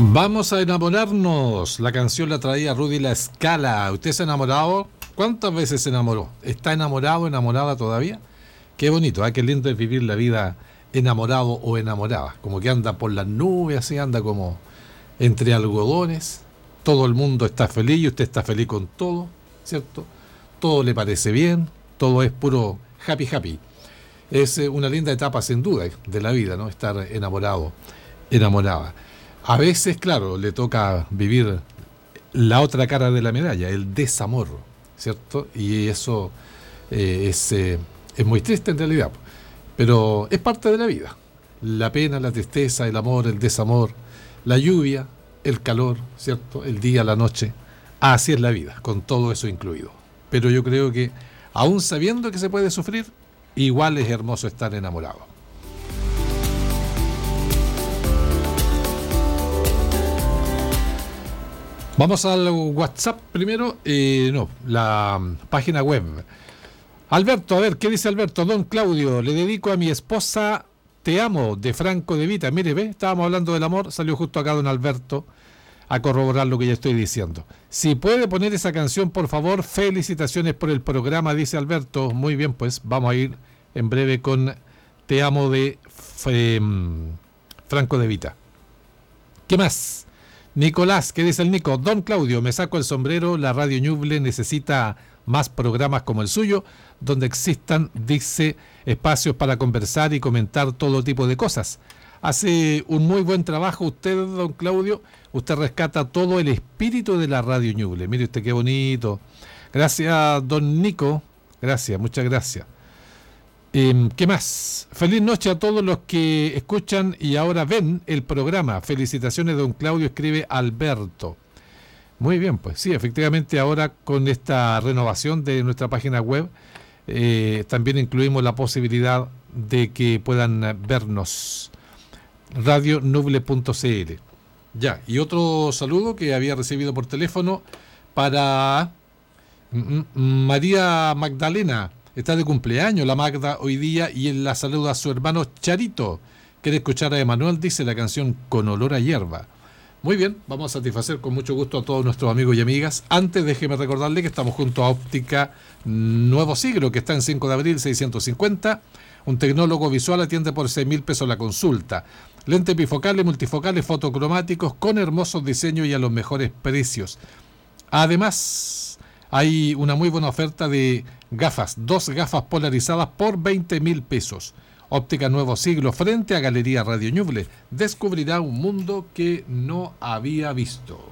Vamos a enamorarnos. La canción la traía Rudy La Scala. ¿Usted se ha enamorado? ¿Cuántas veces se enamoró? ¿Está enamorado, enamorada todavía? Qué bonito, qué lindo es vivir la vida enamorado o enamorada. Como que anda por las nubes, así anda como entre algodones. Todo el mundo está feliz y usted está feliz con todo, ¿cierto? Todo le parece bien, todo es puro happy happy. Es una linda etapa sin duda de la vida, ¿no? Estar enamorado, enamorada. A veces, claro, le toca vivir la otra cara de la medalla, el desamor, ¿cierto? Y eso es muy triste en realidad, pero es parte de la vida. La pena, la tristeza, el amor, el desamor, la lluvia, el calor, ¿cierto? El día, la noche. Así es la vida, con todo eso incluido. Pero yo creo que, aún sabiendo que se puede sufrir, igual es hermoso estar enamorado. Vamos al WhatsApp primero, la página web. Alberto, a ver, ¿qué dice Alberto? Don Claudio, le dedico a mi esposa Te Amo, de Franco De Vita. Mire, ve, estábamos hablando del amor, salió justo acá don Alberto a corroborar lo que ya estoy diciendo. Si puede poner esa canción, por favor, felicitaciones por el programa, dice Alberto. Muy bien, pues vamos a ir en breve con Te Amo de Franco De Vita. ¿Qué más? Nicolás, ¿qué dice el Nico? Don Claudio, me saco el sombrero, la Radio Ñuble necesita más programas como el suyo, donde existan, dice, espacios para conversar y comentar todo tipo de cosas. Hace un muy buen trabajo usted, don Claudio, usted rescata todo el espíritu de la Radio Ñuble. Mire usted qué bonito. Gracias, don Nico, gracias, muchas gracias. ¿Qué más? Feliz noche a todos los que escuchan y ahora ven el programa. Felicitaciones, don Claudio, escribe Alberto. Muy bien, pues sí, efectivamente ahora con esta renovación de nuestra página web también incluimos la posibilidad de que puedan vernos. radionuble.cl. Ya, y otro saludo que había recibido por teléfono para María Magdalena. Está de cumpleaños la Magda hoy día y él la saluda a su hermano Charito. Quiere escuchar a Emanuel, dice la canción Con Olor a Hierba. Muy bien, vamos a satisfacer con mucho gusto a todos nuestros amigos y amigas. Antes déjeme recordarle que estamos junto a Óptica Nuevo Siglo, que está en 5 de abril 650. Un tecnólogo visual atiende por 6.000 pesos la consulta. Lentes bifocales, multifocales, fotocromáticos con hermosos diseños y a los mejores precios. Además, hay una muy buena oferta de gafas, 2 gafas polarizadas por 20.000 pesos. Óptica Nuevo Siglo, frente a Galería Radio Ñuble. Descubrirá un mundo que no había visto.